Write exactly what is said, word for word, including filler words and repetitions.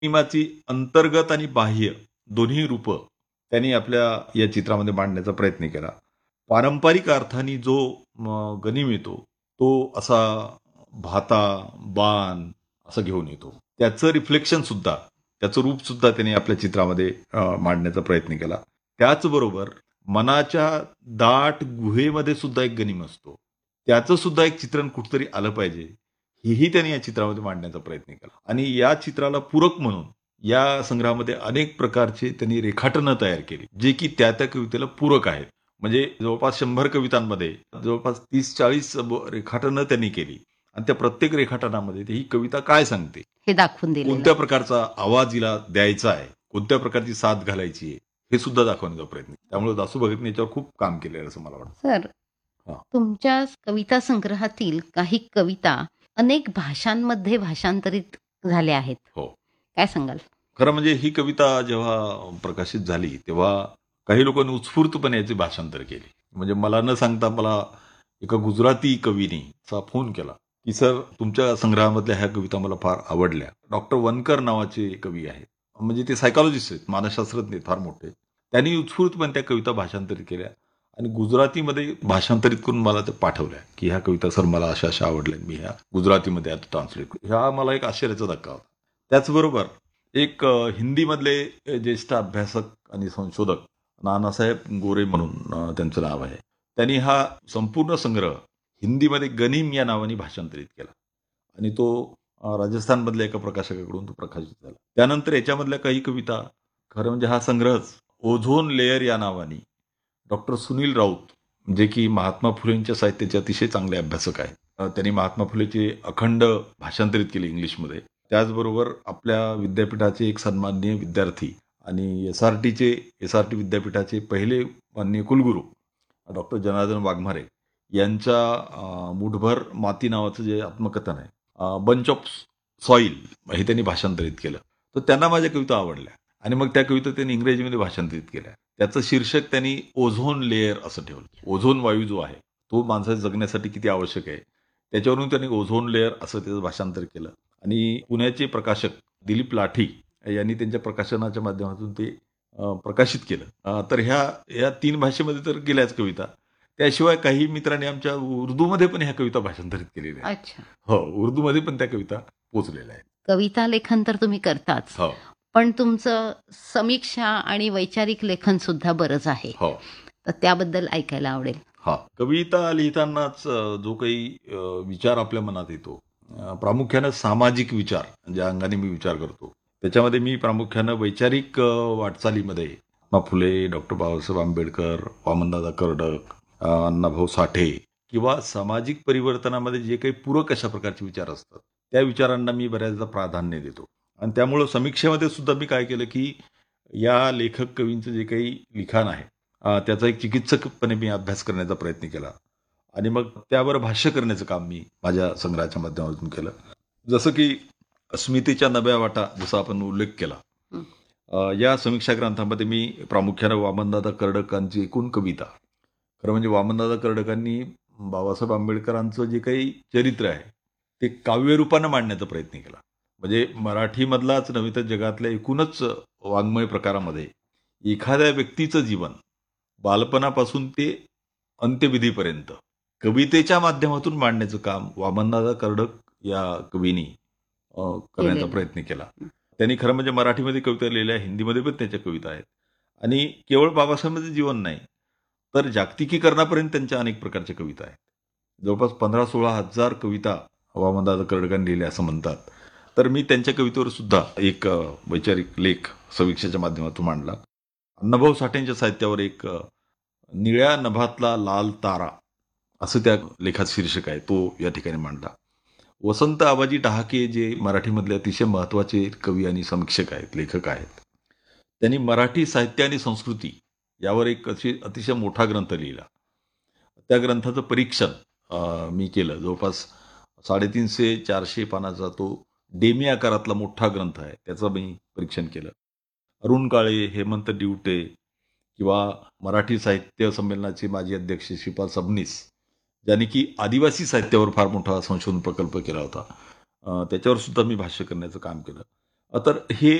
गनिमाची अंतर्गत आणि बाह्य दोन्ही रूपं त्यांनी आपल्या या चित्रामध्ये मांडण्याचा प्रयत्न केला. पारंपरिक अर्थाने जो म, गनिम येतो तो असा भाता, बाण असं घेऊन येतो. त्याचं रिफ्लेक्शन सुद्धा, त्याचं रूप सुद्धा त्यांनी आपल्या चित्रामध्ये अ, मांडण्याचा प्रयत्न केला. त्याचबरोबर मनाच्या दाट गुहेमध्ये सुद्धा एक गनिम असतो. त्याचं सुद्धा एक चित्रण कुठतरी आलं पाहिजे, हेही त्यांनी या चित्रामध्ये मांडण्याचा प्रयत्न केला. आणि या चित्राला पूरक म्हणून या संग्रहामध्ये अनेक प्रकारचे त्यांनी रेखाटनं तयार केली, जे की त्या त्या कवितेला पूरक आहेत. म्हणजे जवळपास शंभर कवितांमध्ये जवळपास तीस चाळीस रेखाटनं त्यांनी केली आणि त्या प्रत्येक रेखाटनामध्ये ही कविता काय सांगते, हे दाखवून दिलेलं कोणत्या आहे. प्रकारचा आवाज हिला द्यायचा आहे, कोणत्या प्रकारची साथ घालायची आहे, हे सुद्धा दाखवण्याचा प्रयत्न. त्यामुळे दासू भगतने याच्यावर खूप काम केलेलं असं मला वाटतं. सर, हा. तुमच्या कविता संग्रहातील काही कविता अनेक भाषांमध्ये भाषांतरित झाल्या आहेत. हो. काय सांगाल? खरं म्हणजे ही कविता जेव्हा प्रकाशित झाली तेव्हा काही लोकांनी उत्स्फूर्तपणे याची भाषांतर केली. म्हणजे मला न सांगता मला एका गुजराती कवीने चा फोन केला की सर, तुमच्या संग्रहामधल्या ह्या कविता मला फार आवडल्या. डॉक्टर वनकर नावाचे कवी आहेत, म्हणजे ते सायकॉलॉजिस्ट आहेत, मानसशास्त्रज्ञ फार मोठे. त्यांनी उत्स्फूर्तपणे त्या कविता भाषांतरित केल्या आणि गुजरातीमध्ये भाषांतरित करून मला ते पाठवल्या की ह्या कविता सर मला अशा अशा आवडल्या, मी ह्या गुजरातीमध्ये आता ट्रान्सलेट. ह्या मला एक आश्चर्याचा धक्का होता. त्याचबरोबर एक अ, हिंदीमधले अ, ज्येष्ठ अभ्यासक आणि संशोधक नानासाहेब गोरे म्हणून अ, त्यांचं नाव आहे. त्यांनी हा संपूर्ण संग्रह हिंदीमध्ये गनिम या नावाने भाषांतरित केला आणि तो अ, राजस्थानमधल्या एका प्रकाशकाकडून तो प्रकाशित झाला. त्यानंतर याच्यामधल्या काही कविता, खरं म्हणजे हा संग्रहच ओझोन लेयर या नावाने डॉक्टर सुनील राऊत, जे की महात्मा फुलेंच्या साहित्याचे अतिशय चांगले अभ्यासक आहेत. अ, त्यांनी महात्मा फुलेचे अखंड भाषांतरित केले इंग्लिशमध्ये. त्याचबरोबर आपल्या विद्यापीठाचे एक सन्माननीय विद्यार्थी आणि एस आर टीचे एस आर टी विद्यापीठाचे पहिले माननीय कुलगुरू डॉक्टर जनार्दन वाघमारे यांच्या अ, मुठभर माती नावाचं जे आत्मकथन आहे, बंच ऑफ सॉईल, हे त्यांनी भाषांतरित केलं. तर त्यांना माझ्या कविता आवडल्या आणि मग त्या कविता त्यांनी इंग्रजीमध्ये भाषांतरित केल्या. त्याचं शीर्षक त्यांनी ओझोन लेयर असं ठेवलं. ओझोन वायू जो आहे तो माणसाच्या जगण्यासाठी किती आवश्यक आहे, त्याच्यावरून त्यांनी ओझोन लेयर असं त्याचं भाषांतर केलं. आणि पुण्याचे प्रकाशक दिलीप लाठी यांनी त्यांच्या प्रकाशनाच्या माध्यमातून ते अ, प्रकाशित केलं. अ, तर ह्या या तीन भाषेमध्ये तर गेल्याच कविता. त्याशिवाय काही मित्रांनी आमच्या उर्दूमध्ये पण ह्या कविता भाषांतरित केलेल्या आहेत. अच्छा. हो, उर्दूमध्ये पण त्या कविता पोचलेल्या आहेत. कविता लेखन तर तुम्ही करताच, हो पण तुमचं समीक्षा आणि वैचारिक लेखन सुद्धा बरंच आहे. हो तर त्याबद्दल ऐकायला आवडेल. हा. कविता लिहितानाच अ, जो काही अ, विचार आपल्या मनात येतो, अ, प्रामुख्यानं सामाजिक विचार, ज्या अंगाने मी विचार करतो, त्याच्यामध्ये मी प्रामुख्यानं वैचारिक अ, वाटचालीमध्ये महात्मा फुले, डॉक्टर बाबासाहेब आंबेडकर, वामनदादा कर्डक, अ, अण्णाभाऊ साठे किंवा सामाजिक परिवर्तनामध्ये जे काही पूरक अशा प्रकारचे विचार असतात, त्या विचारांना मी बऱ्याचदा प्राधान्य देतो. आणि त्यामुळं समीक्षेमध्ये सुद्धा मी काय केलं की या लेखक कवींचं जे काही लिखाण आहे, अ, त्याचा एक चिकित्सकपणे मी अभ्यास करण्याचा प्रयत्न केला आणि मग त्यावर भाष्य करण्याचं काम मी माझ्या संग्रहाच्या माध्यमातून केलं. जसं की स्मितेच्या नव्या वाटा, जसा आपण उल्लेख केला, हं. अ, या समीक्षा ग्रंथामध्ये मी प्रामुख्यानं वामनदादा कर्डकांची एकूण कविता, खरं म्हणजे वामनदादा कर्डकांनी बाबासाहेब आंबेडकरांचं जे काही चरित्र आहे ते काव्यरूपानं मांडण्याचा प्रयत्न केला. म्हणजे मराठीमधलाच नव्हे तर जगातल्या एकूणच वाङ्मय प्रकारामध्ये एखाद्या व्यक्तीचं जीवन बालपणापासून ते अंत्यविधीपर्यंत कवितेच्या माध्यमातून मांडण्याचं काम वामनदादा कर्डक या कवीनी अ, करण्याचा केलेलं. प्रयत्न केला. त्यांनी खरं म्हणजे मराठीमध्ये कविता लिहिल्या, हिंदीमध्ये पण त्यांच्या कविता आहेत. आणि केवळ बाबासाहेबांचं जीवन नाही, तर जागतिकीकरणापर्यंत त्यांच्या अनेक प्रकारच्या कविता आहेत. जवळपास पंधरा सोळा हजार कविता वामनदादा कर्डकांनी लिहिल्या असं म्हणतात. तर मी त्यांच्या कवितेवर सुद्धा एक अ, वैचारिक लेख समीक्षेच्या माध्यमातून मांडला. अण्णाभाऊ साठेंच्या साहित्यावर एक अ, निळ्या नभातला लाल तारा असं त्या लेखात शीर्षक आहे, तो या ठिकाणी मांडला. वसंत आबाजी डहाके जे मराठीमधले अतिशय महत्त्वाचे कवी आणि समीक्षक आहेत, लेखक आहेत, त्यांनी मराठी साहित्य आणि संस्कृती यावर एक अशी अतिशय मोठा ग्रंथ लिहिला. त्या ग्रंथाचं परीक्षण अ, मी केलं. जवळपास साडेतीनशे चारशे पानाचा तो डेमी आकारातला मोठा ग्रंथ आहे, त्याचं मी परीक्षण केलं. अरुण काळे, हेमंत डिवटे किंवा मराठी साहित्य संमेलनाचे माजी अध्यक्ष श्रीपाल सबनीस, ज्यांनी की आदिवासी साहित्यावर फार मोठा संशोधन प्रकल्प केला होता, अ, त्याच्यावर सुद्धा मी भाष्य करण्याचं काम केलं. तर हे